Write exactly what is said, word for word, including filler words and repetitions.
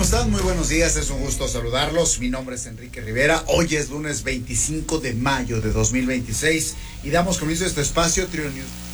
¿Cómo están? Muy buenos días, es un gusto saludarlos. Mi nombre es Enrique Rivera. Hoy es lunes veinticinco de mayo de dos mil veintiséis y damos comienzo a este espacio Trio News.